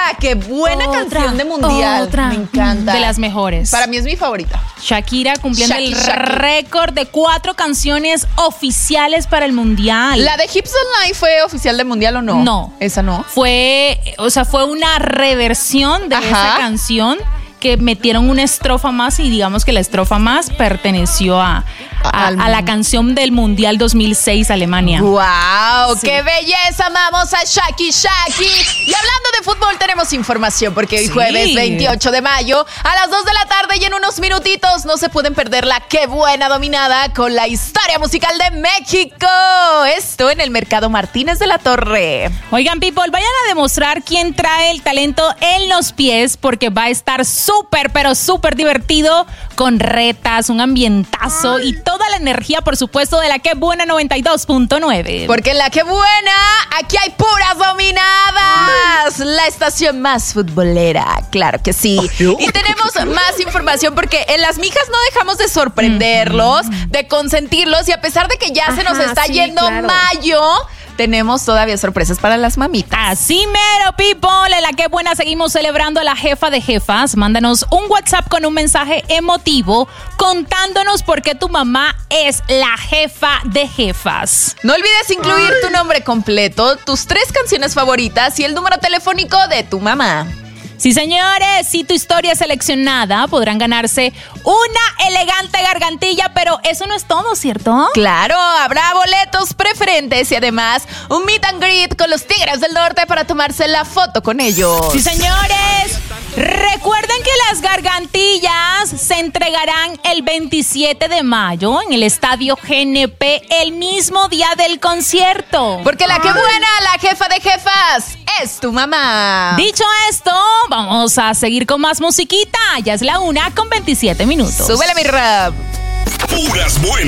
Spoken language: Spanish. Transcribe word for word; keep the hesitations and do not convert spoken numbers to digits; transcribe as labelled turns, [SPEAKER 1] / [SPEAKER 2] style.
[SPEAKER 1] qué buena
[SPEAKER 2] Otra,
[SPEAKER 1] canción de mundial.
[SPEAKER 2] otra.
[SPEAKER 1] Me encanta.
[SPEAKER 2] De las mejores.
[SPEAKER 1] Para mí es mi favorita.
[SPEAKER 2] Shakira cumpliendo
[SPEAKER 1] Shaki,
[SPEAKER 2] el
[SPEAKER 1] Shaki.
[SPEAKER 2] récord de cuatro canciones oficiales para el mundial.
[SPEAKER 1] ¿La de Hips Don't Lie fue oficial del mundial o no?
[SPEAKER 2] No.
[SPEAKER 1] Esa no.
[SPEAKER 2] Fue, o sea, fue una reversión de
[SPEAKER 1] Ajá.
[SPEAKER 2] esa canción que metieron una estrofa más y digamos que la estrofa más perteneció a, a,
[SPEAKER 1] Al-
[SPEAKER 2] a la canción del Mundial dos mil seis Alemania.
[SPEAKER 1] ¡Wow!
[SPEAKER 2] Sí.
[SPEAKER 1] ¡Qué belleza! Amamos a Shaki Shaki. Y hablando de fútbol, tenemos información porque hoy
[SPEAKER 2] Sí.
[SPEAKER 1] jueves veintiocho de mayo a las dos de la tarde y en unos minutitos no se pueden perder la Qué Buena Dominada con la historia musical de México. Esto en el Mercado Martínez de la Torre.
[SPEAKER 2] Oigan, people, vayan a demostrar quién trae el talento en los pies porque va a estar súper, pero súper divertido con retas, un ambientazo y toda la energía, por supuesto, de la Qué Buena noventa y dos punto nueve.
[SPEAKER 1] Porque en la Qué Buena, aquí hay puras dominadas. La estación más futbolera, claro que sí. Y tenemos más información porque en Las Mijas no dejamos de sorprenderlos, de consentirlos y a pesar de que ya se nos
[SPEAKER 3] Ajá,
[SPEAKER 1] está
[SPEAKER 3] sí,
[SPEAKER 1] yendo
[SPEAKER 3] claro.
[SPEAKER 1] mayo, tenemos todavía sorpresas para las mamitas.
[SPEAKER 2] Así mero, people. En la Qué Buena seguimos celebrando a la jefa de jefas. Mándanos un WhatsApp con un mensaje emotivo contándonos por qué tu mamá es la jefa de jefas.
[SPEAKER 1] No olvides incluir tu nombre completo, tus tres canciones favoritas y el número telefónico de tu mamá.
[SPEAKER 2] Sí, señores, si tu historia es seleccionada, podrán ganarse una elegante gargantilla, pero eso no es todo, ¿cierto?
[SPEAKER 1] Claro, habrá boletos preferentes y además un meet and greet con los Tigres del Norte para tomarse la foto con ellos.
[SPEAKER 2] Sí, señores. Recuerden que las gargantillas se entregarán el veintisiete de mayo en el Estadio G N P el mismo día del concierto.
[SPEAKER 1] Porque la que buena, la jefa de jefas, es tu mamá.
[SPEAKER 2] Dicho esto, vamos a seguir con más musiquita. Ya es la una con veintisiete minutos.
[SPEAKER 1] Súbele mi rap.
[SPEAKER 4] Puras buenas.